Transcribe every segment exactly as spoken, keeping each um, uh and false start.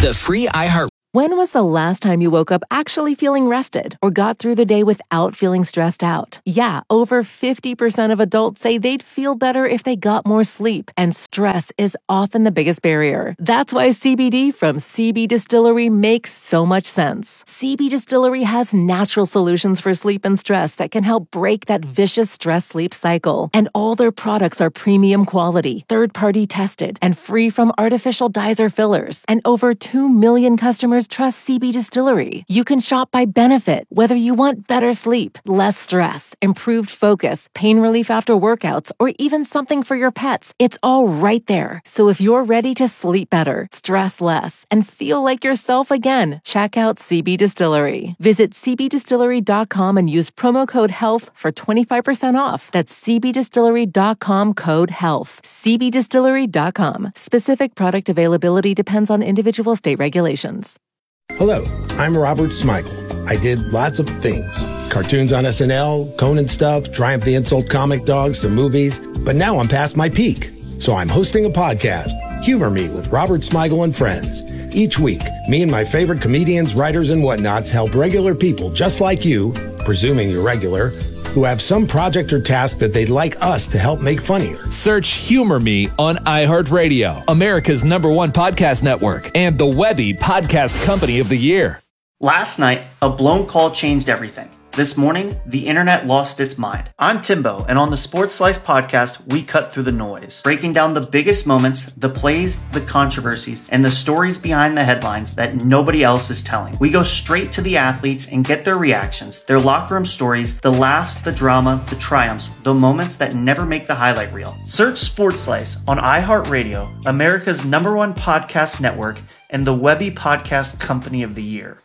The free iHeart. When was the last time you woke up actually feeling rested or got through the day without feeling stressed out? Yeah, over fifty percent of adults say they'd feel better if they got more sleep, and stress is often the biggest barrier. That's why C B D from C B Distillery makes so much sense. C B Distillery has natural solutions for sleep and stress that can help break that vicious stress-sleep cycle. And all their products are premium quality, third-party tested, and free from artificial dyes or fillers. And over two million customers trust C B Distillery. You can shop by benefit, whether you want better sleep, less stress, improved focus, pain relief after workouts, or even something for your pets. It's all right there. So if you're ready to sleep better, stress less, and feel like yourself again, check out C B Distillery. Visit c b distillery dot com and use promo code HEALTH for twenty-five percent off. That's c b distillery dot com code HEALTH. c b distillery dot com. Specific product availability depends on individual state regulations. Hello, I'm Robert Smigel. I did lots of things. Cartoons on S N L, Conan stuff, Triumph the Insult comic dogs, some movies. But now I'm past my peak. So I'm hosting a podcast, Humor Me with Robert Smigel and Friends. Each week, me and my favorite comedians, writers, and whatnots help regular people just like you, presuming you're regular, who have some project or task that they'd like us to help make funnier. Search Humor Me on iHeartRadio, America's number one podcast network, and the Webby Podcast Company of the Year. Last night, a blown call changed everything. This morning, the internet lost its mind. I'm Timbo, and on the Sports Slice podcast, we cut through the noise, breaking down the biggest moments, the plays, the controversies, and the stories behind the headlines that nobody else is telling. We go straight to the athletes and get their reactions, their locker room stories, the laughs, the drama, the triumphs, the moments that never make the highlight reel. Search Sports Slice on iHeartRadio, America's number one podcast network, and the Webby Podcast Company of the Year.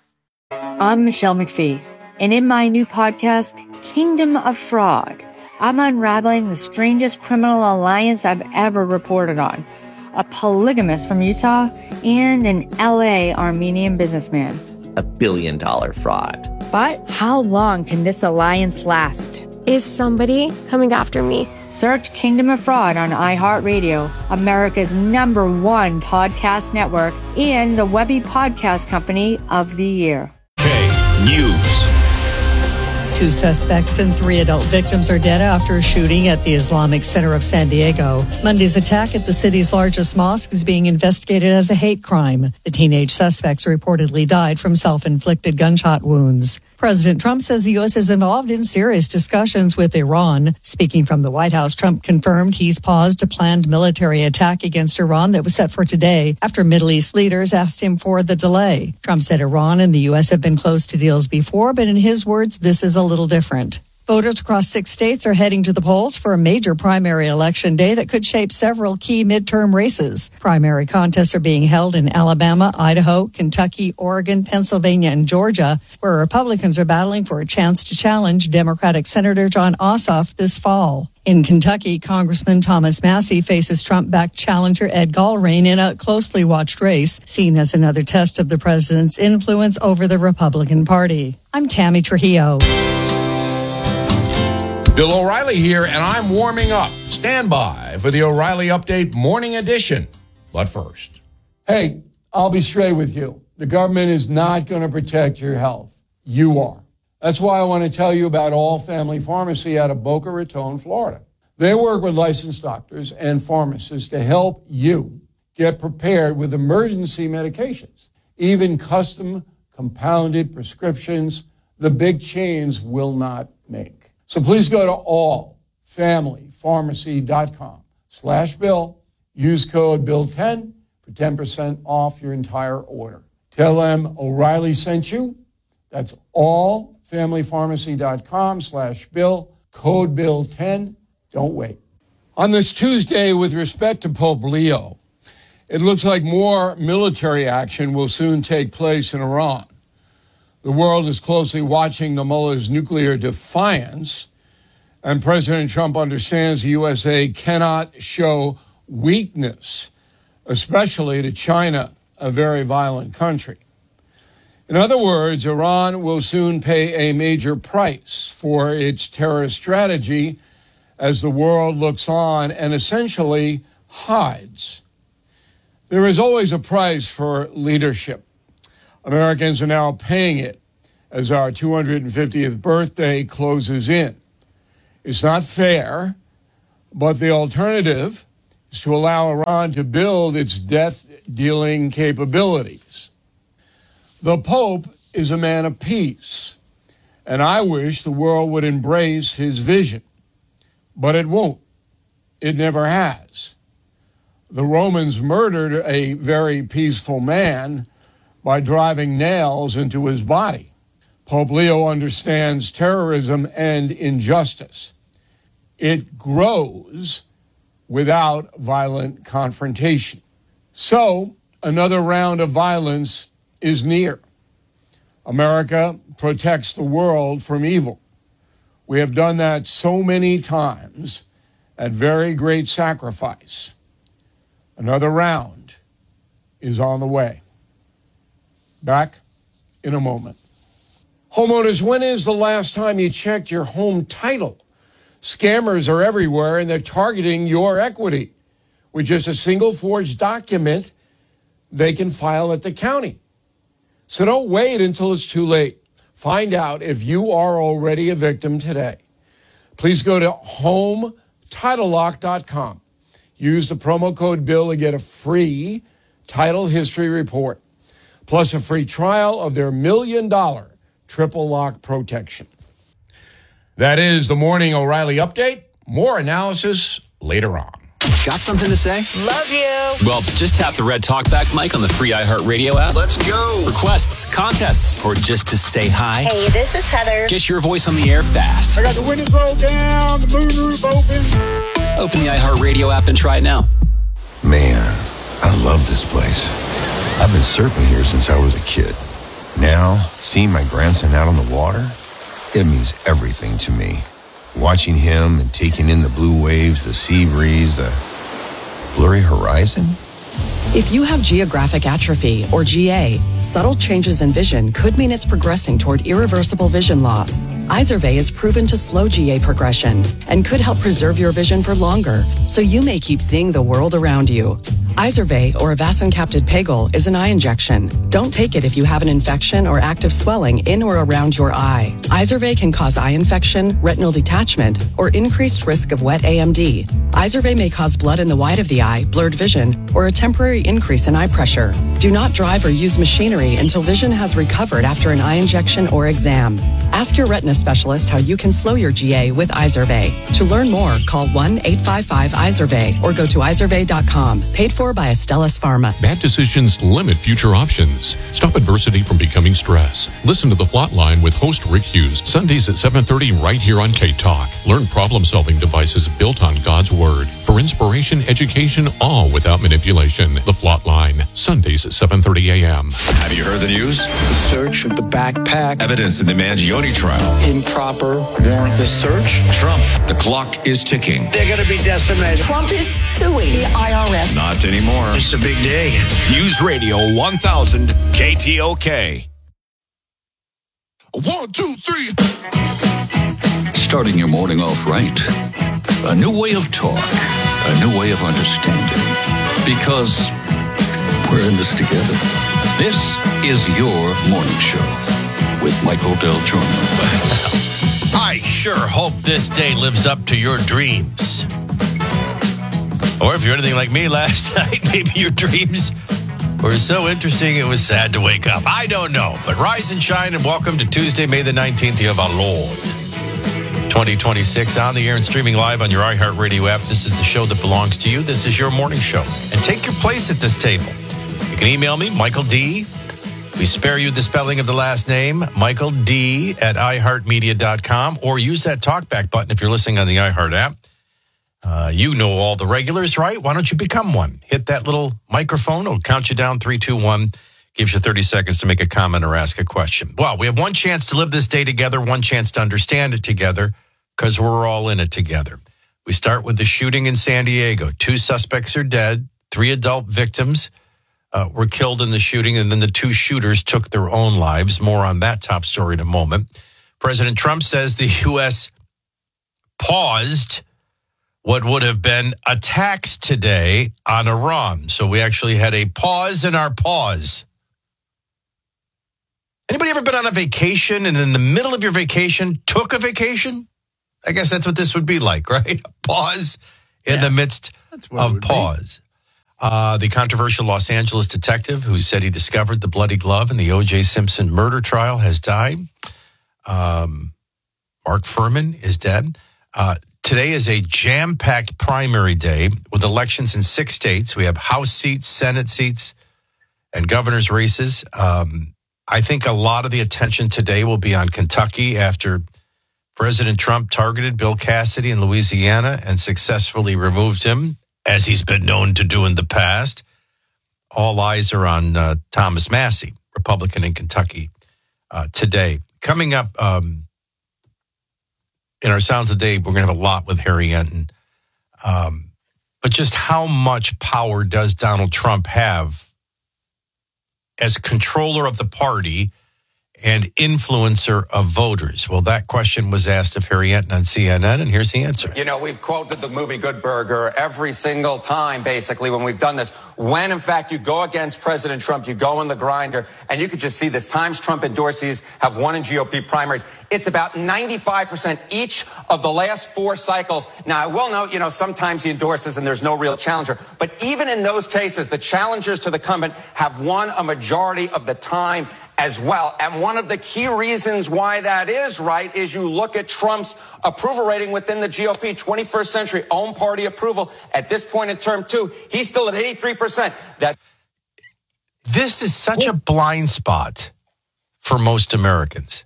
I'm Michelle McPhee. And in my new podcast, Kingdom of Fraud, I'm unraveling the strangest criminal alliance I've ever reported on. A polygamist from Utah and an L A Armenian businessman. A billion dollar fraud. But how long can this alliance last? Is somebody coming after me? Search Kingdom of Fraud on iHeartRadio, America's number one podcast network, and the Webby Podcast Company of the Year. K News. Two suspects and three adult victims are dead after a shooting at the Islamic Center of San Diego. Monday's attack at the city's largest mosque is being investigated as a hate crime. The teenage suspects reportedly died from self-inflicted gunshot wounds. President Trump says the U S is involved in serious discussions with Iran. Speaking from the White House, Trump confirmed he's paused a planned military attack against Iran that was set for today after Middle East leaders asked him for the delay. Trump said Iran and the U S have been close to deals before, but in his words, this is a little different. Voters across six states are heading to the polls for a major primary election day that could shape several key midterm races. Primary contests are being held in Alabama, Idaho, Kentucky, Oregon, Pennsylvania, and Georgia, where Republicans are battling for a chance to challenge Democratic Senator Jon Ossoff this fall. In Kentucky, Congressman Thomas Massie faces Trump-backed challenger Ed Galbraith in a closely watched race, seen as another test of the president's influence over the Republican Party. I'm Tammy Trujillo. Bill O'Reilly here, and I'm warming up. Stand by for the O'Reilly Update Morning Edition. But first. Hey, I'll be straight with you. The government is not going to protect your health. You are. That's why I want to tell you about All Family Pharmacy out of Boca Raton, Florida. They work with licensed doctors and pharmacists to help you get prepared with emergency medications, even custom compounded prescriptions the big chains will not make. So please go to all family pharmacy dot com slash bill. Use code bill ten for ten percent off your entire order. Tell them O'Reilly sent you. That's all family pharmacy dot com slash bill. Code bill ten. Don't wait. On this Tuesday, with respect to Pope Leo, it looks like more military action will soon take place in Iran. The world is closely watching the mullah's nuclear defiance, and President Trump understands the U S A cannot show weakness, especially to China, a very violent country. In other words, Iran will soon pay a major price for its terrorist strategy as the world looks on and essentially hides. There is always a price for leadership. Americans are now paying it as our two hundred fiftieth birthday closes in. It's not fair, but the alternative is to allow Iran to build its death-dealing capabilities. The Pope is a man of peace, and I wish the world would embrace his vision, but it won't. It never has. The Romans murdered a very peaceful man by driving nails into his body. Pope Leo understands terrorism and injustice. It grows without violent confrontation. So, another round of violence is near. America protects the world from evil. We have done that so many times at very great sacrifice. Another round is on the way. Back in a moment. Homeowners, when is the last time you checked your home title? Scammers are everywhere, and they're targeting your equity. With just a single forged document, they can file at the county. So don't wait until it's too late. Find out if you are already a victim today. Please go to home title lock dot com. Use the promo code BILL to get a free title history report, plus a free trial of their million dollar triple lock protection. That is the Morning O'Reilly Update. More analysis later on. Got something to say? Love you. Well, just tap the red talkback mic on the free iHeartRadio app. Let's go. Requests, contests, or just to say hi. Hey, this is Heather. Get your voice on the air fast. I got the windows rolled down, the moonroof open. Open the iHeartRadio app and try it now. Man, I love this place. I've been surfing here since I was a kid. Now, seeing my grandson out on the water, it means everything to me. Watching him and taking in the blue waves, the sea breeze, the blurry horizon. If you have geographic atrophy, or G A, subtle changes in vision could mean it's progressing toward irreversible vision loss. Izervay is proven to slow G A progression and could help preserve your vision for longer, so you may keep seeing the world around you. Izervay, or avacincaptad pegol, is an eye injection. Don't take it if you have an infection or active swelling in or around your eye. Izervay can cause eye infection, retinal detachment, or increased risk of wet A M D. Izervay may cause blood in the white of the eye, blurred vision, or a temporary increase in eye pressure. Do not drive or use machinery until vision has recovered after an eye injection or exam. Ask your retina specialist how you can slow your G A with Izervay. To learn more, call one eight five five Izervay or go to izervay dot com. Paid for by Astellas Pharma. Bad decisions limit future options. Stop adversity from becoming stress. Listen to The Flot Line with host Rick Hughes, Sundays at seven thirty right here on K-Talk. Learn problem-solving devices built on God's Word. For inspiration, education, all without manipulation. The Flot Line, Sundays at seven thirty a.m. Have you heard the news? The search of the backpack. Evidence in the Mangione trial. Improper warrantless search. Trump, the clock is ticking. They're going to be decimated. Trump is suing the I R S. Not anymore. It's a big day. News Radio one thousand K T O K. One, two, three. Starting your morning off right. A new way of talk. A new way of understanding. Because we're in this together. This is your morning show with Michael Del Giorno. I sure hope this day lives up to your dreams. Or if you're anything like me last night, maybe your dreams were so interesting it was sad to wake up. I don't know. But rise and shine and welcome to Tuesday, May the nineteenth, year of our Lord, twenty twenty-six, on the air and streaming live on your iHeartRadio app. This is the show that belongs to you. This is your morning show. And take your place at this table. You can email me, Michael D. We spare you the spelling of the last name, Michael D. at i heart media dot com, or use that talkback button if you're listening on the iHeart app. Uh, you know all the regulars, right? Why don't you become one? Hit that little microphone. It'll count you down, three, two, one. Gives you thirty seconds to make a comment or ask a question. Well, we have one chance to live this day together, one chance to understand it together, because we're all in it together. We start with the shooting in San Diego. Two suspects are dead. Three adult victims uh, were killed in the shooting, and then the two shooters took their own lives. More on that top story in a moment. President Trump says the U S paused what would have been attacks today on Iran. So we actually had a pause in our pause. Anybody ever been on a vacation and in the middle of your vacation took a vacation? I guess that's what this would be like, right? A pause in yeah, the midst of pause. Uh, the controversial Los Angeles detective who said he discovered the bloody glove in the O J Simpson murder trial has died. Um, Mark Furman is dead. Uh, today is a jam-packed primary day with elections in six states. We have House seats, Senate seats, and governor's races. Um, I think a lot of the attention today will be on Kentucky after President Trump targeted Bill Cassidy in Louisiana and successfully removed him, as he's been known to do in the past. All eyes are on uh, Thomas Massie, Republican in Kentucky, uh, today. Coming up um, in our Sounds of the Day, we're going to have a lot with Harry Enton. Um, but just how much power does Donald Trump have as controller of the party and influencer of voters? Well, that question was asked of Harry Enton on C N N, and here's the answer. You know, we've quoted the movie Good Burger every single time, basically, when we've done this. When, in fact, you go against President Trump, you go in the grinder, and you could just see this. Times Trump endorsees have won in G O P primaries. It's about ninety-five percent each of the last four cycles. Now, I will note, you know, sometimes he endorses and there's no real challenger. But even in those cases, the challengers to the incumbent have won a majority of the time as well. And one of the key reasons why that is, right, is you look at Trump's approval rating within the G O P, twenty-first century own party approval. At this point in term two, he's still at eighty-three percent. That This is such a blind spot for most Americans.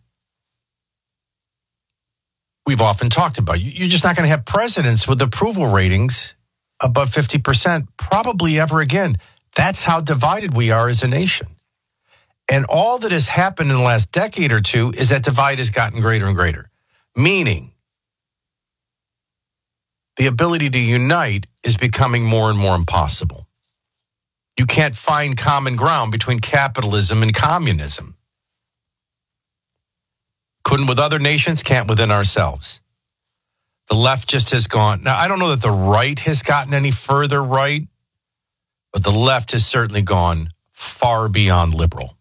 We've often talked about, you're just not going to have presidents with approval ratings above fifty percent, probably ever again. That's how divided we are as a nation. And all that has happened in the last decade or two is that divide has gotten greater and greater. Meaning, the ability to unite is becoming more and more impossible. You can't find common ground between capitalism and communism. Couldn't with other nations, can't within ourselves. The left just has gone. Now, I don't know that the right has gotten any further right, but the left has certainly gone far beyond liberal.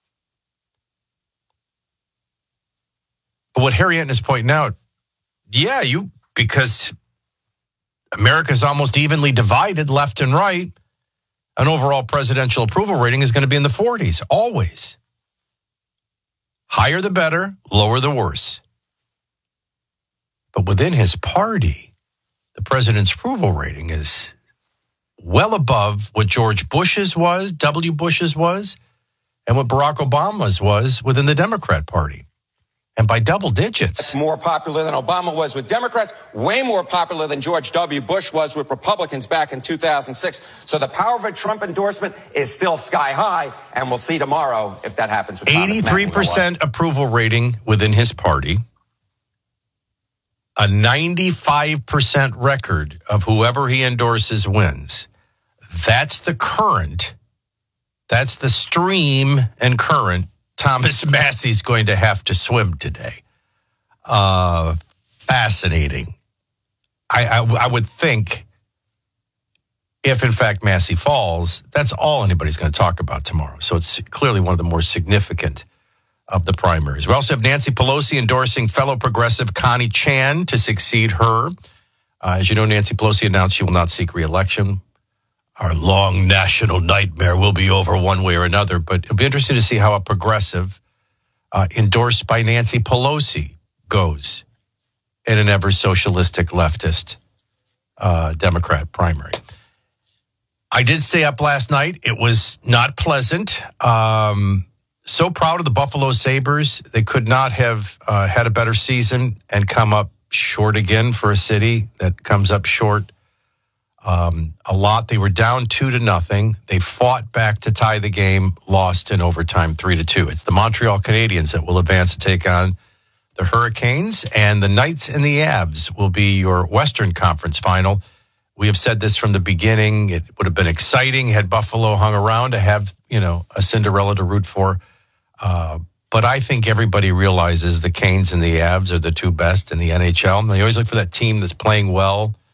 But what Harry Enton is pointing out, yeah, you because America's almost evenly divided left and right, an overall presidential approval rating is going to be in the forties, always. Higher the better, lower the worse. But within his party, the president's approval rating is well above what George Bush's was, W. Bush's was, and what Barack Obama's was within the Democrat Party. And by double digits. More popular than Obama was with Democrats, way more popular than George W. Bush was with Republicans back in two thousand six. So the power of a Trump endorsement is still sky high, and we'll see tomorrow if that happens with eighty-three percent approval rating within his party. A ninety-five percent record of whoever he endorses wins. That's the current. That's the stream and current Thomas Massie's going to have to swim today. Uh, fascinating. I, I, I would think if, in fact, Massie falls, that's all anybody's going to talk about tomorrow. So it's clearly one of the more significant of the primaries. We also have Nancy Pelosi endorsing fellow progressive Connie Chan to succeed her. Uh, as you know, Nancy Pelosi announced she will not seek re-election. Our long national nightmare will be over one way or another, but it'll be interesting to see how a progressive uh, endorsed by Nancy Pelosi goes in an ever socialistic leftist uh, Democrat primary. I did stay up last night. It was not pleasant. Um, so proud of the Buffalo Sabres. They could not have uh, had a better season and come up short again for a city that comes up short Um, a lot. They were down two to nothing. They fought back to tie the game, lost in overtime three to two. It's the Montreal Canadiens that will advance to take on the Hurricanes, and the Knights and the Avs will be your Western Conference final. We have said this from the beginning. It would have been exciting had Buffalo hung around to have, you know, a Cinderella to root for. Uh, but I think everybody realizes the Canes and the Avs are the two best in the N H L. And they always look for that team that's playing well,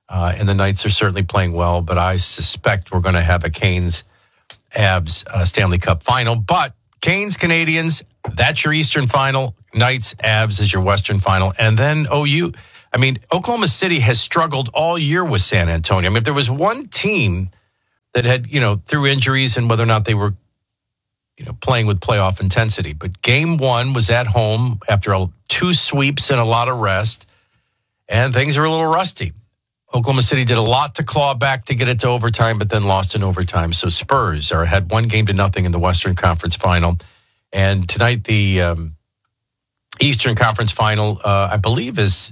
Uh, and the Knights are certainly playing well, but I suspect we're going to have a Canes Avs uh, Stanley Cup final. But Canes Canadians, that's your Eastern final. Knights Avs is your Western final. And then O U. I mean, Oklahoma City has struggled all year with San Antonio. I mean, if there was one team that had, you know, through injuries and whether or not they were, you know, playing with playoff intensity. But game one was at home after a, two sweeps and a lot of rest, and things are a little rusty. Oklahoma City did a lot to claw back to get it to overtime, but then lost in overtime. So Spurs are ahead one game to nothing in the Western Conference Final. And tonight, the um, Eastern Conference Final, uh, I believe, is...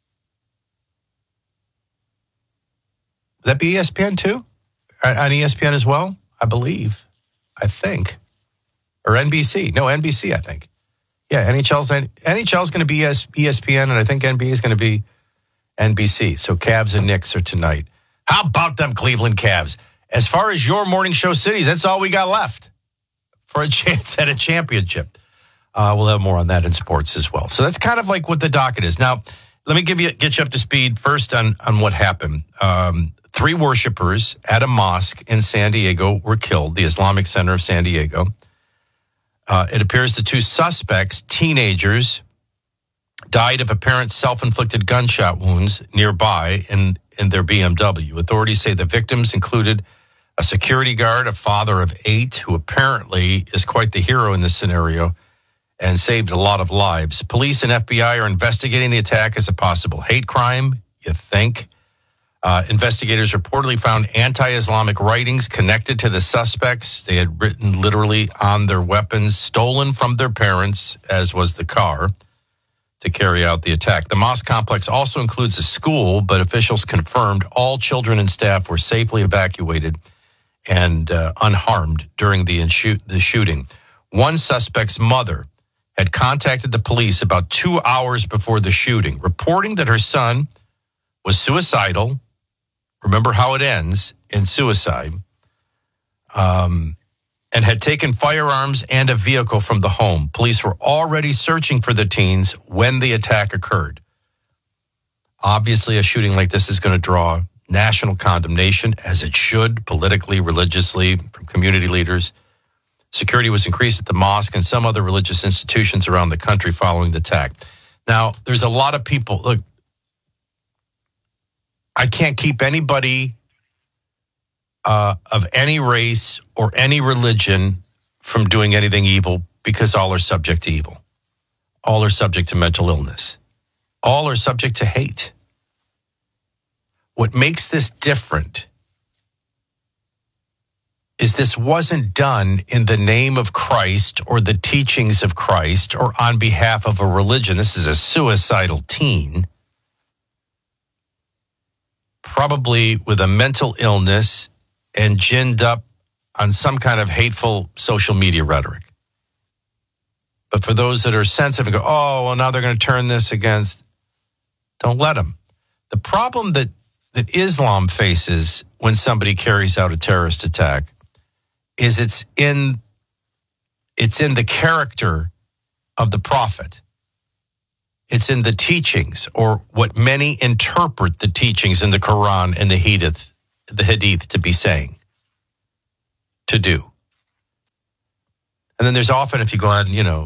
Would that be E S P N too? On E S P N as well? I believe. I think. Or N B C. No, N B C, I think. Yeah, N H L's, N H L's going to be E S P N, and I think N B A is going to be N B C. So Cavs and Knicks are tonight. How about them Cleveland Cavs? As far as your morning show cities, that's all we got left for a chance at a championship. Uh, we'll have more on that in sports as well. So that's kind of like what the docket is. Now, let me give you get you up to speed first on, on what happened. Um, three worshipers at a mosque in San Diego were killed, the Islamic Center of San Diego. Uh, it appears the two suspects, teenagers, died of apparent self-inflicted gunshot wounds nearby in, in their B M W. Authorities say the victims included a security guard, a father of eight, who apparently is quite the hero in this scenario and saved a lot of lives. Police and F B I are investigating the attack as a possible hate crime, you think. Uh, investigators reportedly found anti-Islamic writings connected to the suspects. They had written literally on their weapons, stolen from their parents, as was the car, to carry out the attack. The mosque complex also includes a school, but officials confirmed all children and staff were safely evacuated and uh, unharmed during the, inshoot, the shooting. One suspect's mother had contacted the police about two hours before the shooting, reporting that her son was suicidal. Remember how it ends in suicide. Um, and had taken firearms and a vehicle from the home. Police were already searching for the teens when the attack occurred. Obviously, a shooting like this is going to draw national condemnation, as it should, politically, religiously, from community leaders. Security was increased at the mosque and some other religious institutions around the country following the attack. Now, there's a lot of people, look, I can't keep anybody uh, of any race or any religion from doing anything evil, because all are subject to evil. All are subject to mental illness. All are subject to hate. What makes this different is this wasn't done in the name of Christ or the teachings of Christ or on behalf of a religion. This is a suicidal teen, probably with a mental illness and ginned up on some kind of hateful social media rhetoric. But for those that are sensitive and go, oh, well, now they're going to turn this against, don't let them. The problem that, that Islam faces when somebody carries out a terrorist attack is it's in, it's in the character of the prophet. It's in the teachings, or what many interpret the teachings in the Quran and the Hadith, the Hadith to be saying, to do. And then there's often, if you go on, you know,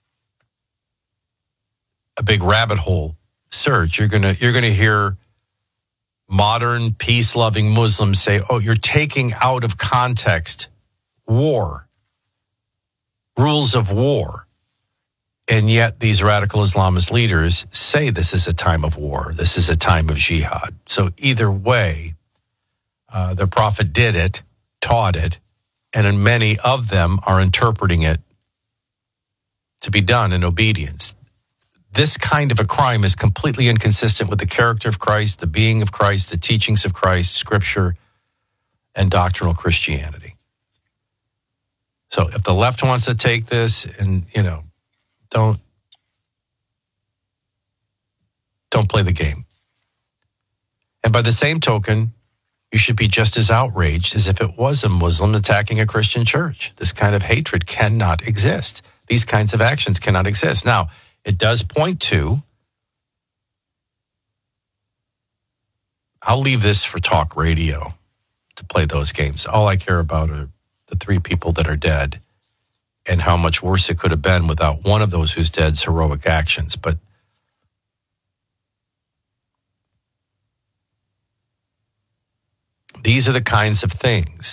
a big rabbit hole search, you're gonna you're gonna hear modern peace-loving Muslims say, "Oh, you're taking out of context war, rules of war." And yet these radical Islamist leaders say this is a time of war. This is a time of jihad. So either way, uh, the prophet did it, taught it, and many of them are interpreting it to be done in obedience. This kind of a crime is completely inconsistent with the character of Christ, the being of Christ, the teachings of Christ, Scripture, and doctrinal Christianity. So if the left wants to take this and, you know, Don't, don't play the game. And by the same token, you should be just as outraged as if it was a Muslim attacking a Christian church. This kind of hatred cannot exist. These kinds of actions cannot exist. Now, it does point to I'll leave this for talk radio to play those games. All I care about are the three people that are dead and how much worse it could have been without one of those who's dead's heroic actions. But these are the kinds of things